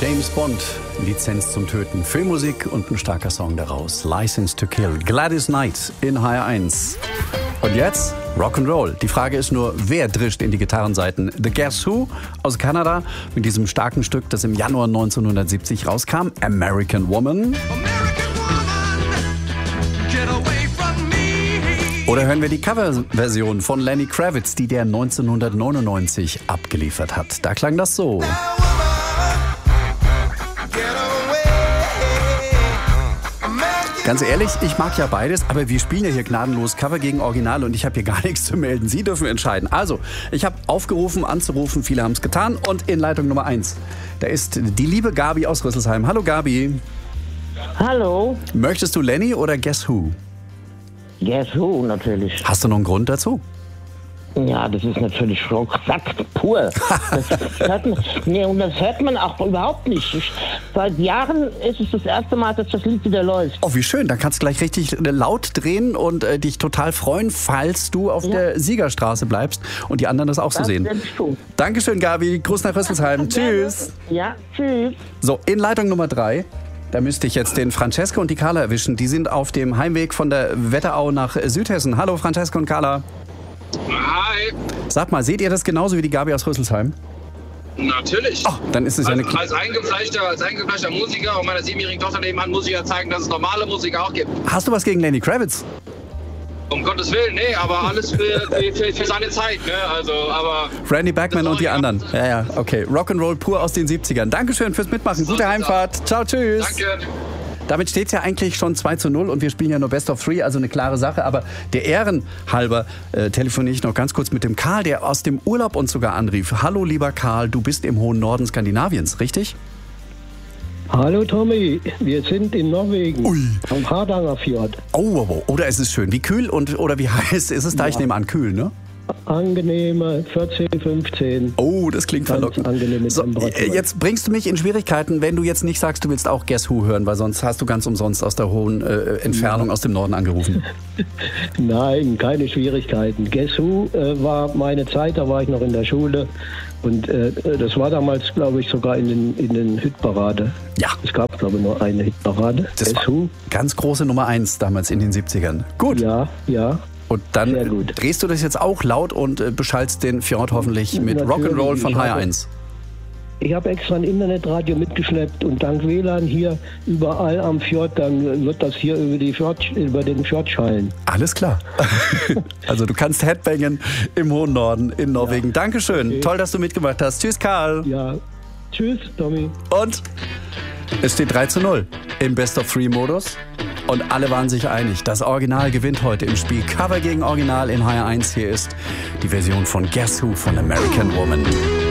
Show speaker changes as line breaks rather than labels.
James Bond, Lizenz zum Töten, Filmmusik und ein starker Song daraus. License to Kill, Gladys Knight in HR1. Und jetzt Rock'n'Roll. Die Frage ist nur, wer drischt in die Gitarrenseiten? The Guess Who aus Kanada mit diesem starken Stück, das im Januar 1970 rauskam, American Woman. Oder hören wir die Coverversion von Lenny Kravitz, die der 1999 abgeliefert hat. Da klang das so. Ganz ehrlich, ich mag ja beides, aber wir spielen ja hier gnadenlos Cover gegen Original und ich habe hier gar nichts zu melden. Sie dürfen entscheiden. Also, ich habe aufgerufen, anzurufen, viele haben es getan und in Leitung Nummer 1, da ist die liebe Gabi aus Rüsselsheim. Hallo Gabi.
Hallo.
Möchtest du Lenny oder Guess Who?
Guess Who, natürlich.
Hast du noch einen Grund dazu?
Ja, das ist natürlich Rocksack pur. Und das hört man auch überhaupt nicht. Seit Jahren ist es das erste Mal, dass das Lied wieder läuft.
Oh, wie schön. Dann kannst du gleich richtig laut drehen und dich total freuen, falls du auf der Siegerstraße bleibst und die anderen das auch so sehen. Dankeschön, Gabi. Gruß nach Rüsselsheim. Tschüss.
Ja, tschüss.
So, in Leitung Nummer 3. Da müsste ich jetzt den Francesco und die Carla erwischen. Die sind auf dem Heimweg von der Wetterau nach Südhessen. Hallo Francesco und Carla.
Hi.
Sag mal, seht ihr das genauso wie die Gabi aus Rüsselsheim?
Natürlich.
Oh, dann ist es ja eine...
Als eingefleischter Musiker und meiner 7-jährigen Tochter nebenan muss ich ja zeigen, dass es normale Musik auch gibt.
Hast du was gegen Lenny Kravitz?
Um Gottes Willen, nee, aber alles für seine Zeit, ne? Also, aber...
Randy Bachman und die anderen. Ja, okay. Rock'n'Roll pur aus den 70ern. Dankeschön fürs Mitmachen. Gute Heimfahrt. Ciao, tschüss.
Danke.
Damit steht es ja eigentlich schon 2:0 und wir spielen ja nur Best of Three, also eine klare Sache. Aber der Ehren halber telefoniere ich noch ganz kurz mit dem Karl, der aus dem Urlaub uns sogar anrief. Hallo lieber Karl, du bist im hohen Norden Skandinaviens, richtig?
Hallo Tommy, wir sind in Norwegen, am Hardangerfjord.
Oh, oder ist es schön. Wie kühl oder wie heiß ist es da? Ja. Ich nehme an, kühl, ne?
Angenehme 14, 15.
Oh, das klingt verlockend. So, jetzt bringst du mich in Schwierigkeiten, wenn du jetzt nicht sagst, du willst auch Guess Who hören, weil sonst hast du ganz umsonst aus der hohen Entfernung aus dem Norden angerufen.
Nein, keine Schwierigkeiten. Guess Who war meine Zeit, da war ich noch in der Schule. Und das war damals, glaube ich, sogar in den Hitparade. Ja. Es gab, glaube ich, nur eine Hitparade.
Das war ganz große Nummer 1 damals in den 70ern. Gut.
Ja.
Und dann drehst du das jetzt auch laut und beschallst den Fjord hoffentlich mit Rock'n'Roll von HR1.
Ich habe extra ein Internetradio mitgeschleppt und dank WLAN hier überall am Fjord, dann wird das hier über den Fjord schallen.
Alles klar. Also du kannst Headbangen im hohen Norden in Norwegen. Ja. Dankeschön. Okay. Toll, dass du mitgemacht hast. Tschüss, Karl.
Ja. Tschüss, Tommy.
Und es steht 3:0 im Best of Three Modus. Und alle waren sich einig, das Original gewinnt heute im Spiel Cover gegen Original in HR1. Hier ist die Version von Guess Who von American Woman.